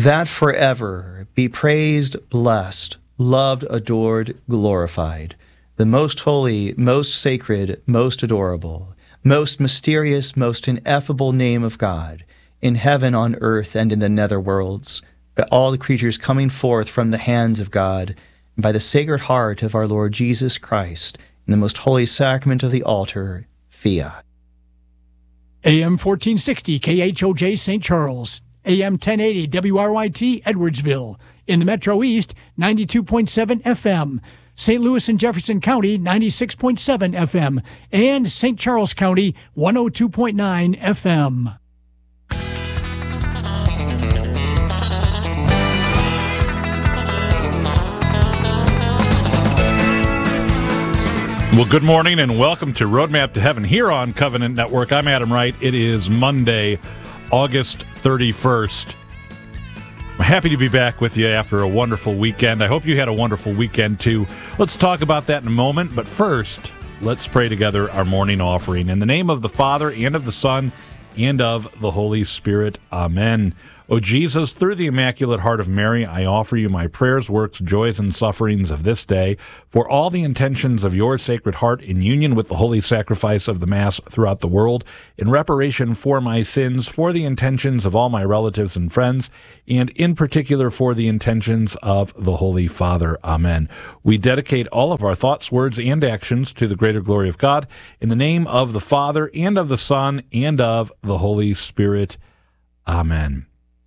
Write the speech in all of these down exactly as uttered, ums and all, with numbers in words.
that forever be praised, blessed, loved, adored, glorified, the most holy, most sacred, most adorable, most mysterious, most ineffable name of God, in heaven, on earth, and in the nether worlds, by all the creatures coming forth from the hands of God, and by the sacred heart of our Lord Jesus Christ, in the most holy sacrament of the altar, fiat. A M fourteen sixty K H O J Saint Charles, A M ten eighty W R Y T Edwardsville, in the Metro East, ninety-two point seven F M, Saint Louis and Jefferson County, ninety-six point seven F M, and Saint Charles County, one oh two point nine F M. Well, good morning and welcome to Roadmap to Heaven here on Covenant Network. I'm Adam Wright. It is Monday, August thirty-first. I'm happy to be back with you after a wonderful weekend. I hope you had a wonderful weekend too. Let's talk about that in a moment, but first, let's pray together our morning offering. In the name of the Father, and of the Son, and of the Holy Spirit. Amen. O Jesus, through the Immaculate Heart of Mary, I offer you my prayers, works, joys, and sufferings of this day, for all the intentions of your Sacred Heart in union with the holy sacrifice of the Mass throughout the world, in reparation for my sins, for the intentions of all my relatives and friends, and in particular for the intentions of the Holy Father. Amen. We dedicate all of our thoughts, words, and actions to the greater glory of God, in the name of the Father, and of the Son, and of the Holy Spirit. Amen.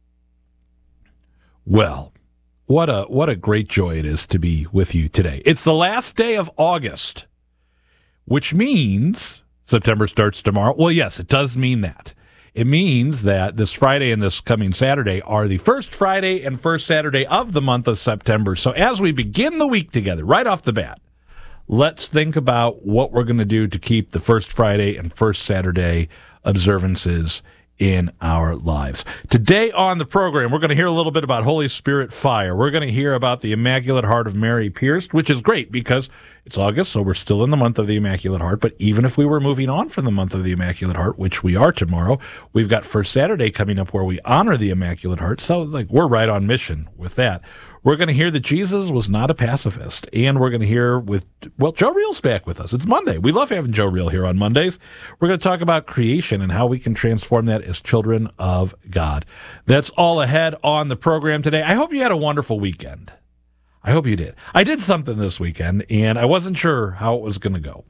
Well, what a what a great joy it is to be with you today. It's the last day of August, which means September starts tomorrow. Well, yes, it does mean that. It means that this Friday and this coming Saturday are the first Friday and first Saturday of the month of September. So as we begin the week together, right off the bat, let's think about what we're going to do to keep the first Friday and first Saturday observances in our lives. Today on the program, we're going to hear a little bit about Holy Spirit fire. We're going to hear about the Immaculate Heart of Mary pierced, which is great because it's August, so we're still in the month of the Immaculate Heart. But even if we were moving on from the month of the Immaculate Heart, which we are tomorrow, we've got First Saturday coming up where we honor the Immaculate Heart. So like we're right on mission with that. We're going to hear that Jesus was not a pacifist, and we're going to hear with, well, Joe Reel's back with us. It's Monday. We love having Joe Reel here on Mondays. We're going to talk about creation and how we can transform that as children of God. That's all ahead on the program today. I hope you had a wonderful weekend. I hope you did. I did something this weekend, and I wasn't sure how it was going to go.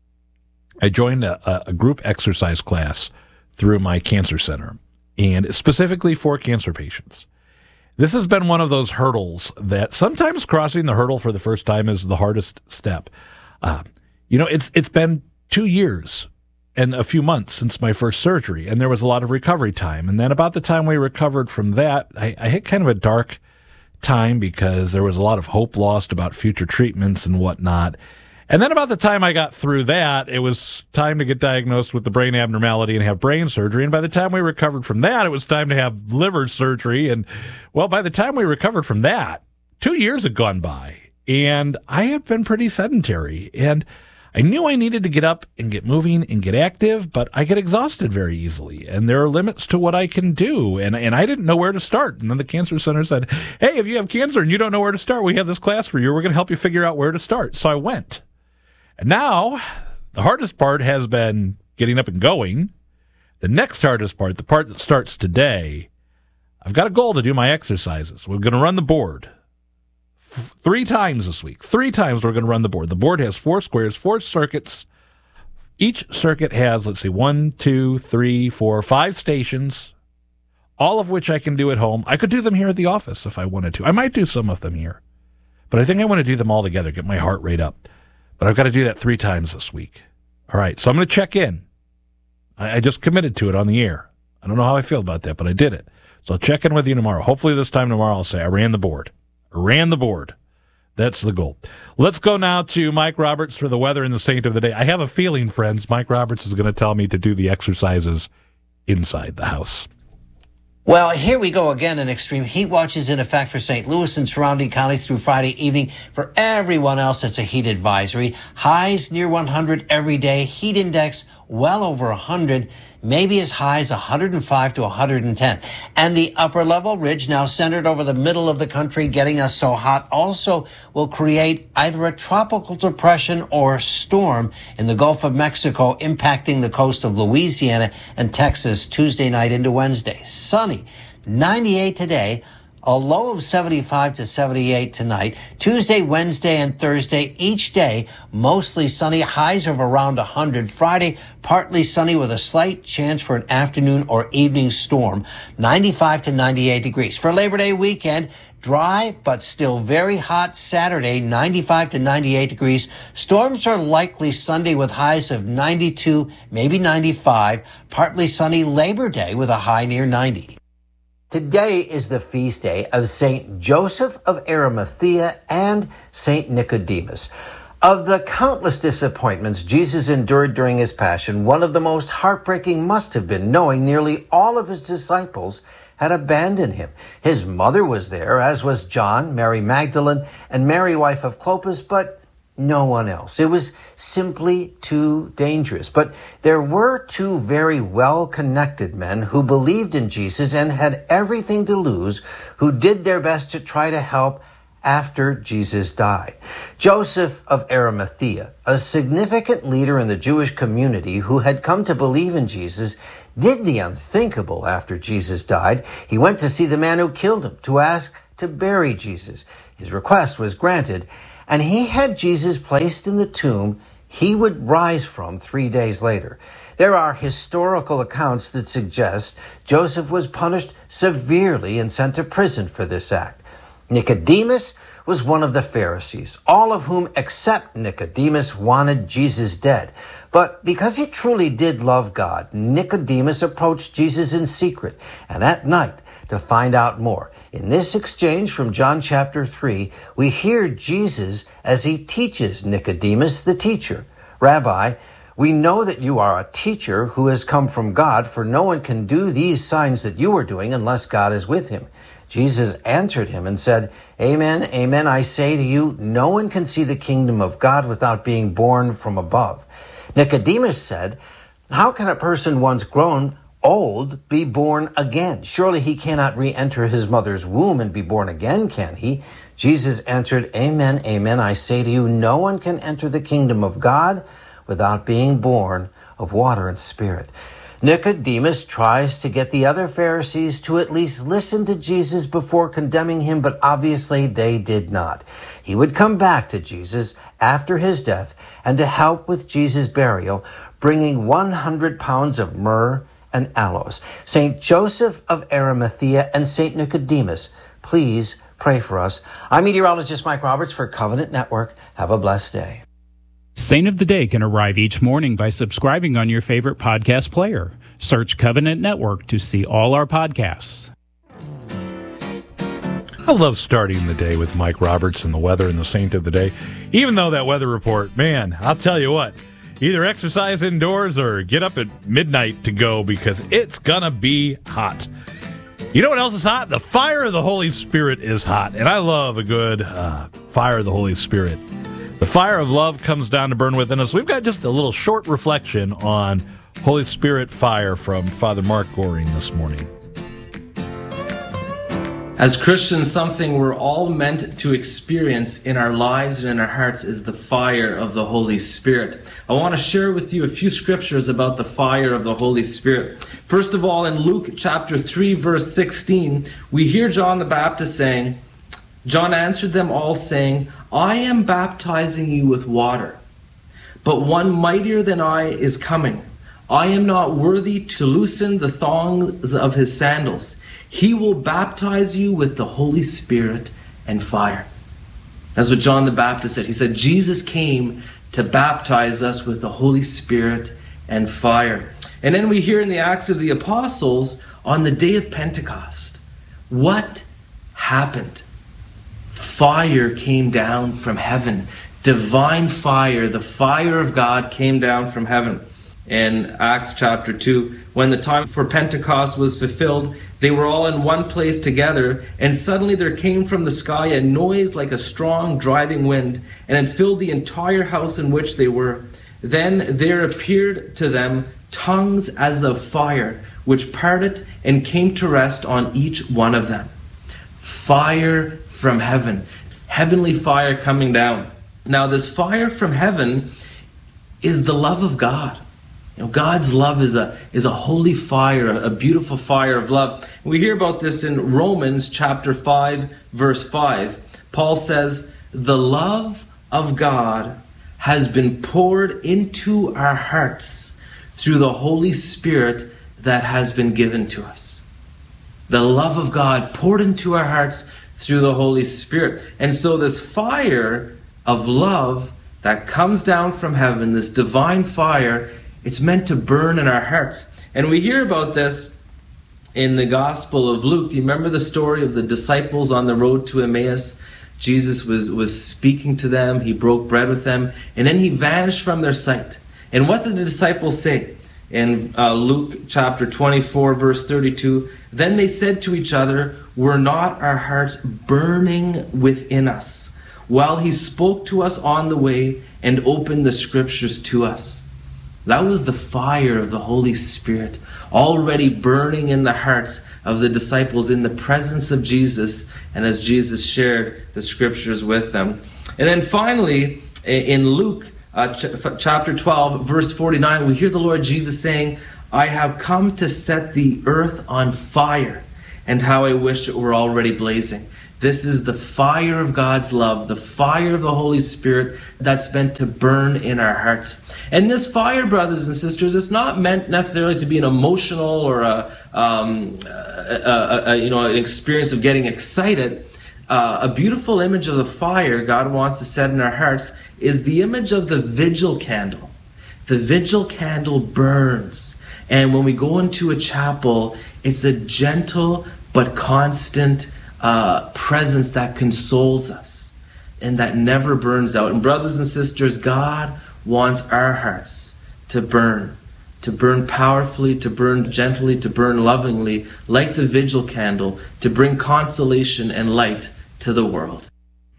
I joined a, a group exercise class through my cancer center, and specifically for cancer patients. This has been one of those hurdles that sometimes crossing the hurdle for the first time is the hardest step. Uh, you know, it's it's been two years and a few months since my first surgery, and there was a lot of recovery time. And then about the time we recovered from that, I, I hit kind of a dark time because there was a lot of hope lost about future treatments and whatnot. And then about the time I got through that, it was time to get diagnosed with the brain abnormality and have brain surgery. And by the time we recovered from that, it was time to have liver surgery. And, well, by the time we recovered from that, two years had gone by. And I have been pretty sedentary. And I knew I needed to get up and get moving and get active, but I get exhausted very easily. And there are limits to what I can do. And, and I didn't know where to start. And then the Cancer Center said, hey, if you have cancer and you don't know where to start, we have this class for you. We're going to help you figure out where to start. So I went. And now, the hardest part has been getting up and going. The next hardest part, the part that starts today, I've got a goal to do my exercises. We're going to run the board F- three times this week. Three times we're going to run the board. The board has four squares, four circuits. Each circuit has, let's see, one, two, three, four, five stations, all of which I can do at home. I could do them here at the office if I wanted to. I might do some of them here. But I think I want to do them all together, get my heart rate up. But I've got to do that three times this week. All right, so I'm going to check in. I, I just committed to it on the air. I don't know how I feel about that, but I did it. So I'll check in with you tomorrow. Hopefully this time tomorrow I'll say I ran the board. I ran the board. That's the goal. Let's go now to Mike Roberts for the weather and the saint of the day. I have a feeling, friends, Mike Roberts is going to tell me to do the exercises inside the house. Well, here we go again. An extreme heat watch is in effect for Saint Louis and surrounding counties through Friday evening. For everyone else, it's a heat advisory. Highs near one hundred every day. Heat index well over one hundred. maybe as high as one hundred five to one hundred ten. And the upper level ridge, now centered over the middle of the country, getting us so hot, also will create either a tropical depression or a storm in the Gulf of Mexico, impacting the coast of Louisiana and Texas Tuesday night into Wednesday. Sunny, ninety-eight today, a low of seventy-five to seventy-eight tonight. Tuesday, Wednesday, and Thursday, each day, mostly sunny, highs of around one hundred. Friday, partly sunny with a slight chance for an afternoon or evening storm, ninety-five to ninety-eight degrees. For Labor Day weekend, dry but still very hot Saturday, ninety-five to ninety-eight degrees. Storms are likely Sunday with highs of ninety-two, maybe ninety-five. Partly sunny Labor Day with a high near ninety. Today is the feast day of Saint Joseph of Arimathea and Saint Nicodemus. Of the countless disappointments Jesus endured during his passion, one of the most heartbreaking must have been knowing nearly all of his disciples had abandoned him. His mother was there, as was John, Mary Magdalene, and Mary, wife of Clopas, but no one else. It was simply too dangerous. But there were two very well-connected men who believed in Jesus and had everything to lose, who did their best to try to help after Jesus died. Joseph of Arimathea, a significant leader in the Jewish community who had come to believe in Jesus, did the unthinkable after Jesus died. He went to see the man who killed him to ask to bury Jesus. His request was granted, and he had Jesus placed in the tomb he would rise from three days later. There are historical accounts that suggest Joseph was punished severely and sent to prison for this act. Nicodemus was one of the Pharisees, all of whom except Nicodemus wanted Jesus dead. But because he truly did love God, Nicodemus approached Jesus in secret and at night to find out more. In this exchange from John chapter three, we hear Jesus as he teaches Nicodemus, the teacher. Rabbi, we know that you are a teacher who has come from God, for no one can do these signs that you are doing unless God is with him. Jesus answered him and said, Amen, amen, I say to you, no one can see the kingdom of God without being born from above. Nicodemus said, how can a person once grown old be born again? Surely he cannot re-enter his mother's womb and be born again, can he? Jesus answered, Amen, amen, I say to you, no one can enter the kingdom of God without being born of water and spirit. Nicodemus tries to get the other Pharisees to at least listen to Jesus before condemning him, but obviously they did not. He would come back to Jesus after his death and to help with Jesus' burial, bringing one hundred pounds of myrrh and aloes. Saint Joseph of Arimathea and Saint Nicodemus, please pray for us. I'm meteorologist Mike Roberts for Covenant Network. Have a blessed day. Saint of the Day can arrive each morning by subscribing on your favorite podcast player. Search Covenant Network to see all our podcasts. I love starting the day with Mike Roberts and the weather and the Saint of the Day. Even though that weather report, man, I'll tell you what, either exercise indoors or get up at midnight to go because it's going to be hot. You know what else is hot? The fire of the Holy Spirit is hot, and I love a good uh, fire of the Holy Spirit. The fire of love comes down to burn within us. We've got just a little short reflection on Holy Spirit fire from Father Mark Goring this morning. As Christians, something we're all meant to experience in our lives and in our hearts is the fire of the Holy Spirit. I want to share with you a few scriptures about the fire of the Holy Spirit. First of all, in Luke chapter three, verse sixteen, we hear John the Baptist saying, John answered them all saying, I am baptizing you with water, but one mightier than I is coming. I am not worthy to loosen the thongs of his sandals. He will baptize you with the Holy Spirit and fire. That's what John the Baptist said. He said Jesus came to baptize us with the Holy Spirit and fire. And then we hear in the Acts of the Apostles on the day of Pentecost, what happened? Fire came down from heaven. Divine fire, the fire of God came down from heaven. In Acts chapter two, when the time for Pentecost was fulfilled, they were all in one place together, and suddenly there came from the sky a noise like a strong driving wind, and it filled the entire house in which they were. Then there appeared to them tongues as of fire, which parted and came to rest on each one of them. Fire from heaven. Heavenly fire coming down. Now, this fire from heaven is the love of God. You know, God's love is a is a holy fire, a beautiful fire of love. We hear about this in Romans chapter five, verse five. Paul says, "The love of God has been poured into our hearts through the Holy Spirit that has been given to us." The love of God poured into our hearts through the Holy Spirit. And so this fire of love that comes down from heaven, this divine fire, it's meant to burn in our hearts. And we hear about this in the Gospel of Luke. Do you remember the story of the disciples on the road to Emmaus? Jesus was, was speaking to them. He broke bread with them. And then he vanished from their sight. And what did the disciples say? In uh, Luke chapter twenty-four, verse thirty-two, "Then they said to each other, 'Were not our hearts burning within us while he spoke to us on the way and opened the scriptures to us?'" That was the fire of the Holy Spirit already burning in the hearts of the disciples in the presence of Jesus, and as Jesus shared the scriptures with them. And then finally, in Luke uh, ch- chapter twelve, verse forty-nine, we hear the Lord Jesus saying, "I have come to set the earth on fire, and how I wish it were already blazing." This is the fire of God's love, the fire of the Holy Spirit that's meant to burn in our hearts. And this fire, brothers and sisters, is not meant necessarily to be an emotional or a, um, a, a, a you know, an experience of getting excited. Uh, a beautiful image of the fire God wants to set in our hearts is the image of the vigil candle. The vigil candle burns. And when we go into a chapel, it's a gentle but constant uh, presence that consoles us and that never burns out. And brothers and sisters, God wants our hearts to burn, to burn powerfully, to burn gently, to burn lovingly, like the vigil candle, to bring consolation and light to the world.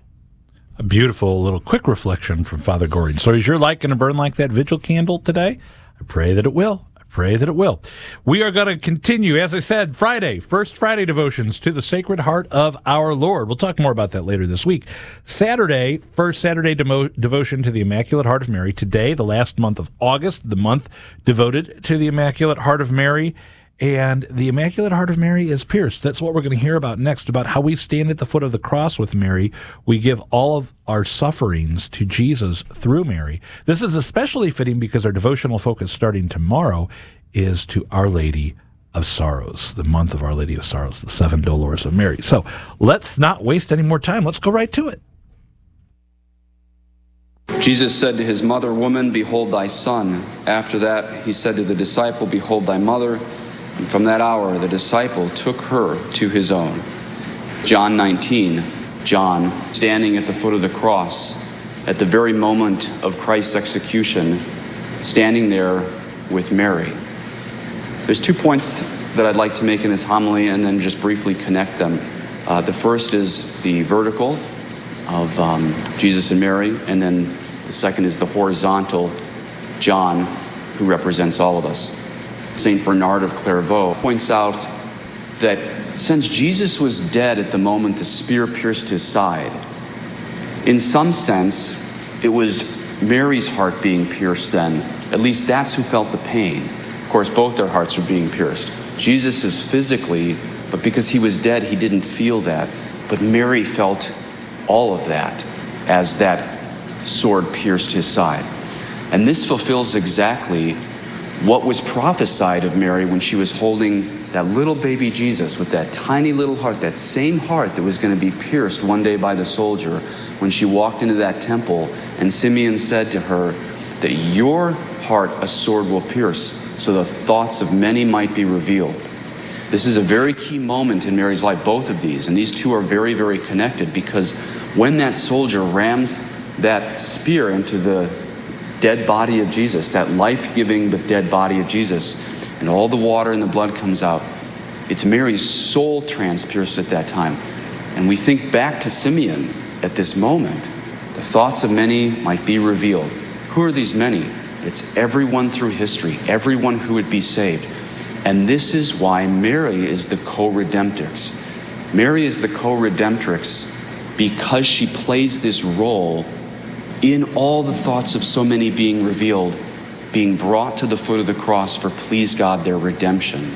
A beautiful little quick reflection from Father Goring. So is your light going to burn like that vigil candle today? I pray that it will. I pray that it will. We are going to continue, as I said, Friday, First Friday devotions to the Sacred Heart of our Lord. We'll talk more about that later this week. Saturday, First Saturday demo- devotion to the Immaculate Heart of Mary. Today, the last month of August, the month devoted to the Immaculate Heart of Mary. And the Immaculate Heart of Mary is pierced. That's what we're going to hear about next, about how we stand at the foot of the cross with Mary. We give all of our sufferings to Jesus through Mary. This is especially fitting because our devotional focus starting tomorrow is to Our Lady of Sorrows, the month of Our Lady of Sorrows, the seven Dolors of Mary. So let's not waste any more time. Let's go right to it. Jesus said to his mother, "Woman, behold thy son." After that, he said to the disciple, "Behold thy mother." And from that hour, the disciple took her to his own. John nineteen, John, standing at the foot of the cross, at the very moment of Christ's execution, standing there with Mary. There's two points that I'd like to make in this homily and then just briefly connect them. Uh, the first is the vertical of um, Jesus and Mary, and then the second is the horizontal, John, who represents all of us. Saint Bernard of Clairvaux points out that since Jesus was dead at the moment the spear pierced his side, in some sense, it was Mary's heart being pierced then. At least that's who felt the pain. Of course, both their hearts were being pierced. Jesus is physically, but because he was dead, he didn't feel that. But Mary felt all of that as that sword pierced his side. And this fulfills exactly what was prophesied of Mary when she was holding that little baby Jesus with that tiny little heart, that same heart that was going to be pierced one day by the soldier when she walked into that temple, and Simeon said to her that your heart a sword will pierce, so the thoughts of many might be revealed. This is a very key moment in Mary's life, both of these, and these two are very, very connected, because when that soldier rams that spear into the dead body of Jesus, that life-giving but dead body of Jesus, and all the water and the blood comes out, it's Mary's soul transpierced at that time. And we think back to Simeon at this moment. The thoughts of many might be revealed. Who are these many? It's everyone through history, everyone who would be saved. And this is why Mary is the co-redemptrix. Mary is the co-redemptrix because she plays this role in all the thoughts of so many being revealed, being brought to the foot of the cross for, please God, their redemption.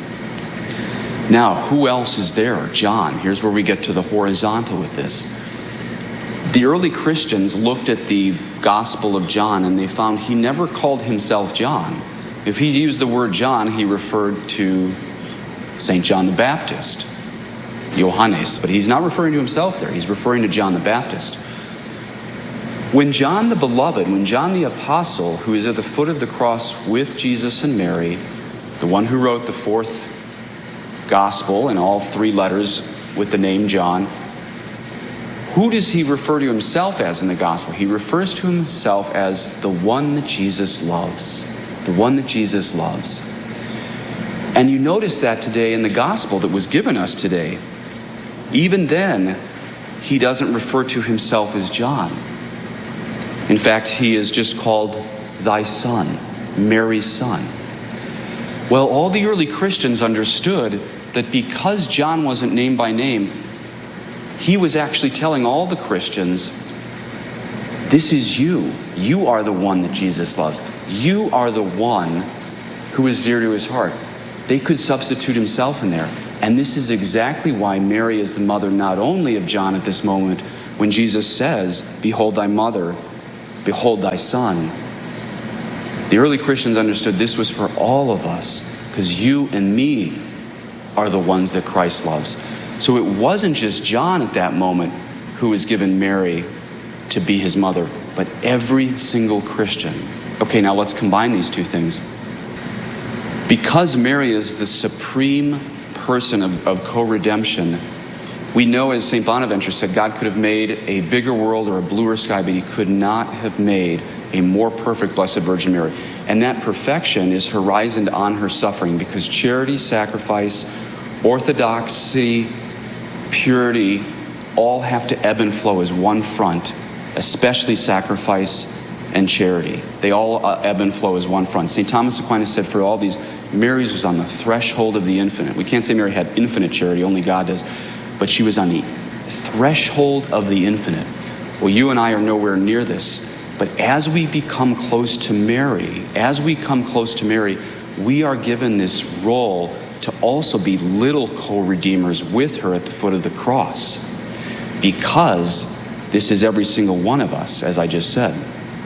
Now, who else is there? John. Here's where we get to the horizontal with this. The early Christians looked at the Gospel of John and they found he never called himself John. If he used the word John, he referred to Saint John the Baptist, Johannes, but he's not referring to himself there. He's referring to John the Baptist. When John the Beloved, when John the Apostle, who is at the foot of the cross with Jesus and Mary, the one who wrote the fourth Gospel and all three letters with the name John, who does he refer to himself as in the Gospel? He refers to himself as the one that Jesus loves. The one that Jesus loves. And you notice that today in the Gospel that was given us today. Even then, he doesn't refer to himself as John. In fact, he is just called thy son, Mary's son. Well, all the early Christians understood that because John wasn't named by name, he was actually telling all the Christians, this is you. You are the one that Jesus loves. You are the one who is dear to his heart. They could substitute himself in there. And this is exactly why Mary is the mother not only of John at this moment, when Jesus says, behold thy mother, behold thy son. The early Christians understood this was for all of us, because you and me are the ones that Christ loves. So it wasn't just John at that moment who was given Mary to be his mother, but every single Christian. Okay, now let's combine these two things. Because Mary is the supreme person of, of co-redemption, we know, as Saint Bonaventure said, God could have made a bigger world or a bluer sky, but he could not have made a more perfect Blessed Virgin Mary. And that perfection is horizoned on her suffering, because charity, sacrifice, orthodoxy, purity, all have to ebb and flow as one front, especially sacrifice and charity. They all uh, ebb and flow as one front. Saint Thomas Aquinas said for all these, Mary's was on the threshold of the infinite. We can't say Mary had infinite charity, only God does, but she was on the threshold of the infinite. Well, you and I are nowhere near this, but as we become close to Mary, as we come close to Mary, we are given this role to also be little co-redeemers with her at the foot of the cross, because this is every single one of us, as I just said.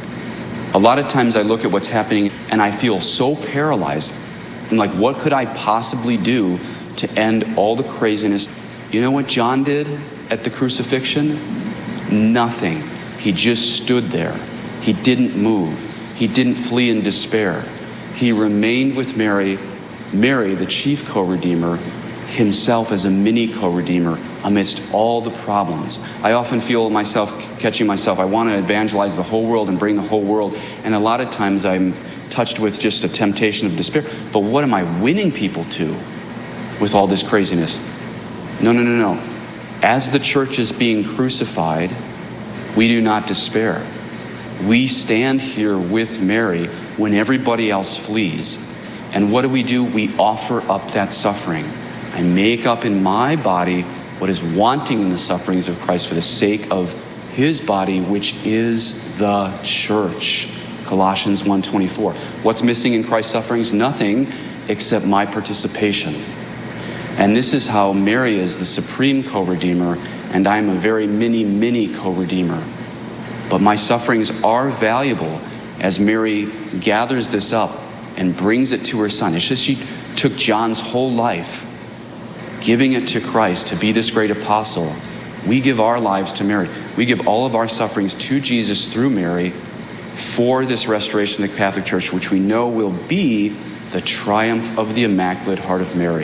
A lot of times I look at what's happening and I feel so paralyzed. I'm like, what could I possibly do to end all the craziness? You know what John did at the crucifixion? Nothing. He just stood there. He didn't move. He didn't flee in despair. He remained with Mary, Mary, the chief co-redeemer, himself as a mini co-redeemer amidst all the problems. I often feel myself catching myself. I want to evangelize the whole world and bring the whole world. And a lot of times I'm touched with just a temptation of despair. But what am I winning people to with all this craziness? No, no, no, no. As the church is being crucified, we do not despair. We stand here with Mary when everybody else flees. And what do we do? We offer up that suffering. I make up in my body what is wanting in the sufferings of Christ for the sake of his body, which is the church. Colossians one twenty-four. What's missing in Christ's sufferings? Nothing except my participation. And this is how Mary is the supreme co-redeemer, and I am a very mini, mini co-redeemer. But my sufferings are valuable as Mary gathers this up and brings it to her son. It's just she took John's whole life, giving it to Christ to be this great apostle. We give our lives to Mary. We give all of our sufferings to Jesus through Mary for this restoration of the Catholic Church, which we know will be the triumph of the Immaculate Heart of Mary,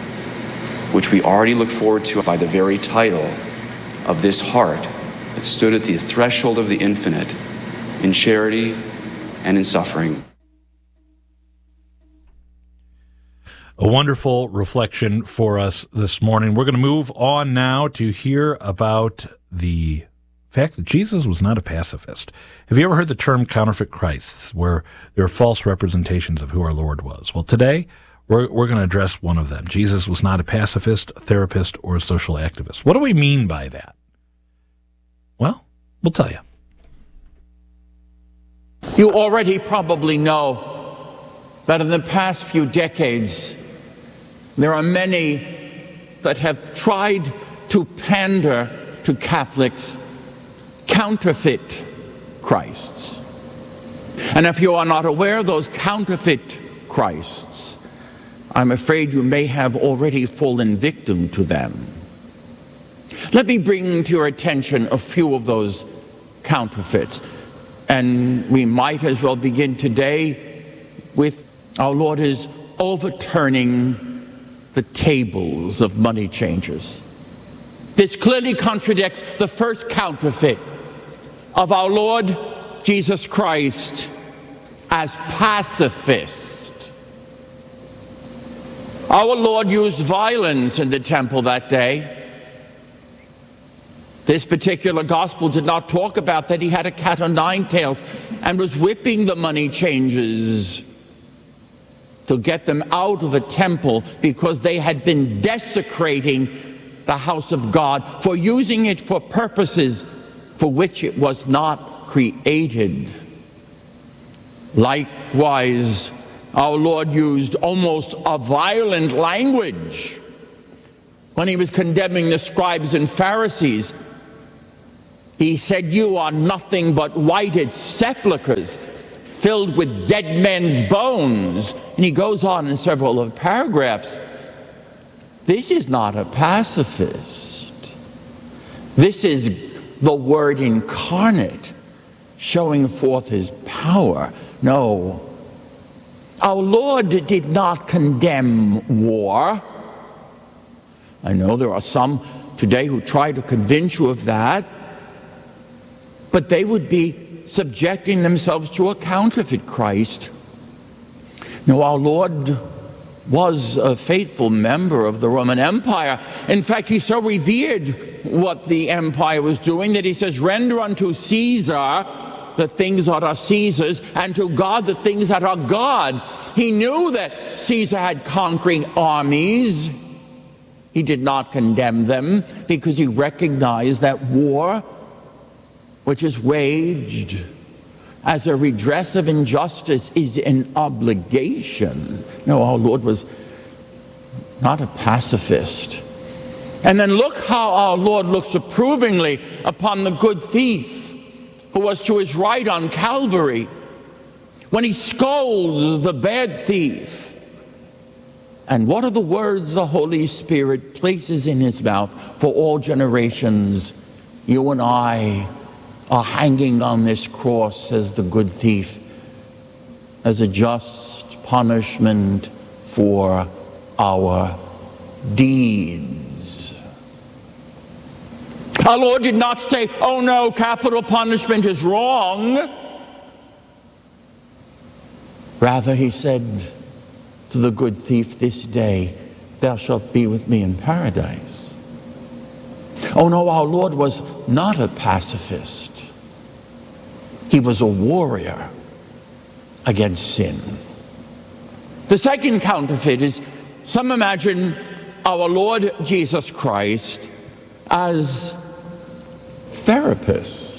which we already look forward to by the very title of this heart that stood at the threshold of the infinite in charity and in suffering. A wonderful reflection for us this morning. We're going to move on now to hear about the fact that Jesus was not a pacifist. Have you ever heard the term counterfeit Christs, where there are false representations of who our Lord was? Well, today, we're, we're going to address one of them. Jesus was not a pacifist, a therapist, or a social activist. What do we mean by that? Well, we'll tell you. You already probably know that in the past few decades, there are many that have tried to pander to Catholics, counterfeit Christs. And if you are not aware of those counterfeit Christs, I'm afraid you may have already fallen victim to them. Let me bring to your attention a few of those counterfeits. And we might as well begin today with our Lord is overturning the tables of money changers. This clearly contradicts the first counterfeit of our Lord Jesus Christ as pacifist. Our Lord used violence in the temple that day. This particular gospel did not talk about that he had a cat o' nine tails and was whipping the money changers to get them out of a temple because they had been desecrating the house of God, for using it for purposes for which it was not created. Likewise, our Lord used almost a violent language when he was condemning the scribes and Pharisees. He said, "You are nothing but whited sepulchres filled with dead men's bones." And he goes on in several of the paragraphs. This is not a pacifist. This is the Word incarnate, showing forth his power. No, our Lord did not condemn war. I know there are some today who try to convince you of that, but they would be subjecting themselves to a counterfeit Christ. No, our Lord was a faithful member of the Roman Empire. In fact, he so revered what the empire was doing that he says, "Render unto Caesar the things that are Caesar's, and to God the things that are God." He knew that Caesar had conquering armies. He did not condemn them because he recognized that war, which is waged as a redress of injustice, is an obligation. No, our Lord was not a pacifist. And then look how our Lord looks approvingly upon the good thief who was to his right on Calvary, when he scolds the bad thief. And what are the words the Holy Spirit places in his mouth for all generations? You and I are hanging on this cross, says the good thief, as a just punishment for our deeds. Our Lord did not say, "Oh no, capital punishment is wrong." Rather, he said to the good thief, "This day thou shalt be with me in paradise." Oh no, our Lord was not a pacifist. He was a warrior against sin. The second counterfeit is some imagine our Lord Jesus Christ as therapist.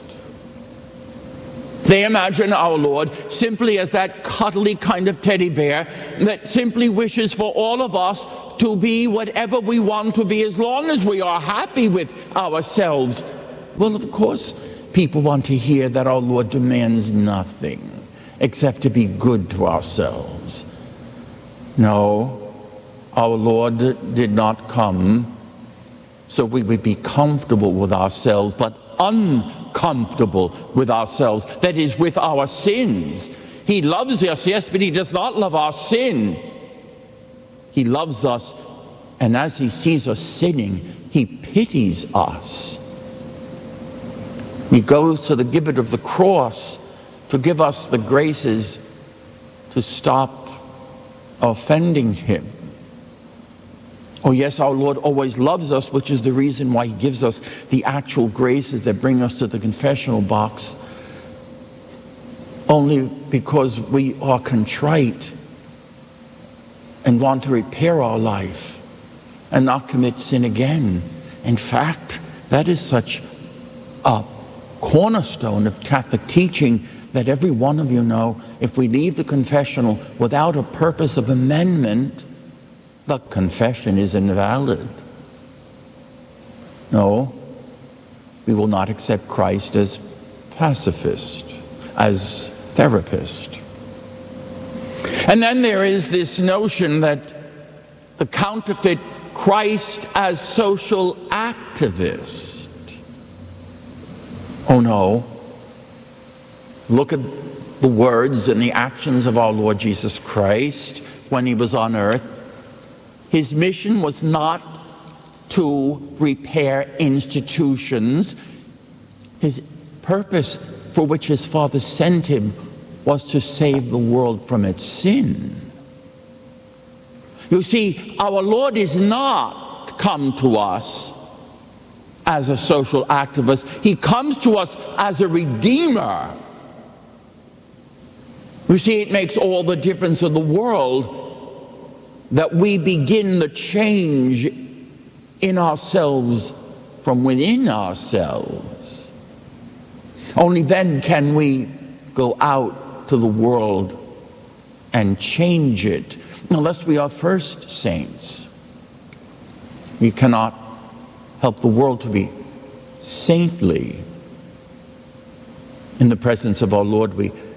They imagine our Lord simply as that cuddly kind of teddy bear that simply wishes for all of us to be whatever we want to be as long as we are happy with ourselves. Well, of course, people want to hear that our Lord demands nothing except to be good to ourselves. No, our Lord did not come so we would be comfortable with ourselves, but uncomfortable with ourselves, that is, with our sins. He loves us, yes, but he does not love our sin. He loves us, and as he sees us sinning, he pities us. He goes to the gibbet of the cross to give us the graces to stop offending him. Oh yes, our Lord always loves us, which is the reason why he gives us the actual graces that bring us to the confessional box. Only because we are contrite and want to repair our life and not commit sin again. In fact, that is such a cornerstone of Catholic teaching that every one of you know, if we leave the confessional without a purpose of amendment, the confession is invalid. No, we will not accept Christ as pacifist, as therapist. And then there is this notion that the counterfeit Christ as social activist. Oh no. Look at the words and the actions of our Lord Jesus Christ when he was on earth. His mission was not to repair institutions. His purpose for which his Father sent him was to save the world from its sin. You see, our Lord is not come to us as a social activist. He comes to us as a redeemer. You see, it makes all the difference in the world that we begin the change in ourselves from within ourselves. Only then can we go out to the world and change it. Unless we are first saints, we cannot help the world to be saintly. In the presence of our Lord, we